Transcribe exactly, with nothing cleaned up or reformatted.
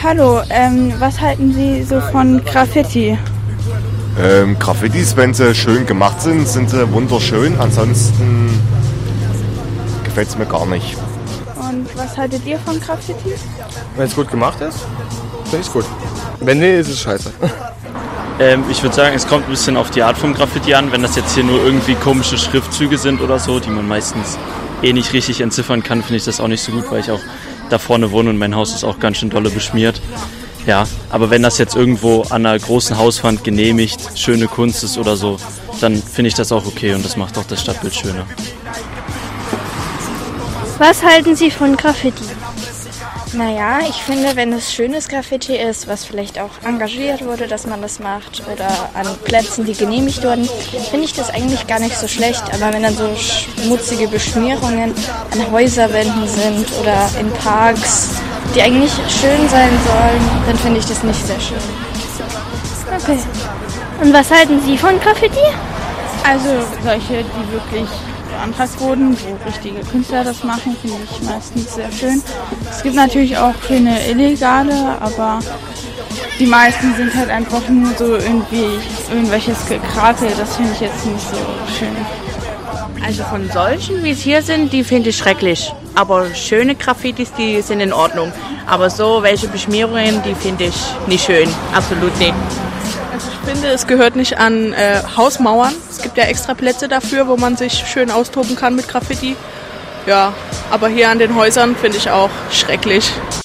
Hallo, ähm, was halten Sie so von Graffiti? Ähm, Graffitis, wenn sie schön gemacht sind, sind sie wunderschön. Ansonsten gefällt es mir gar nicht. Und was haltet ihr von Graffiti? Wenn es gut gemacht ist, finde ich es gut. Wenn nee, ist es scheiße. Ähm, ich würde sagen, es kommt ein bisschen auf die Art vom Graffiti an. Wenn das jetzt hier nur irgendwie komische Schriftzüge sind oder so, die man meistens eh nicht richtig entziffern kann, finde ich das auch nicht so gut, weil ich auch da vorne wohne und mein Haus ist auch ganz schön dolle beschmiert. Ja, aber wenn das jetzt irgendwo an einer großen Hauswand genehmigt, schöne Kunst ist oder so, dann finde ich das auch okay und das macht auch das Stadtbild schöner. Was halten Sie von Graffiti? Naja, ich finde, wenn es schönes Graffiti ist, was vielleicht auch engagiert wurde, dass man das macht, oder an Plätzen, die genehmigt wurden, finde ich das eigentlich gar nicht so schlecht. Aber wenn dann so schmutzige Beschmierungen an Häuserwänden sind oder in Parks, die eigentlich schön sein sollen, dann finde ich das nicht sehr schön. Okay. Und was halten Sie von Graffiti? Also solche, die wirklich beantragt wurden, wo richtige Künstler das machen, finde ich meistens sehr schön. Es gibt natürlich auch schöne illegale, aber die meisten sind halt einfach nur so irgendwie irgendwelches Gekrakel, das finde ich jetzt nicht so schön. Also von solchen, wie es hier sind, die finde ich schrecklich. Aber schöne Graffitis, die sind in Ordnung. Aber so welche Beschmierungen, die finde ich nicht schön. Absolut nicht. Also ich finde, es gehört nicht an äh, Hausmauern. Es gibt ja extra Plätze dafür, wo man sich schön austoben kann mit Graffiti. Ja, aber hier an den Häusern finde ich auch schrecklich.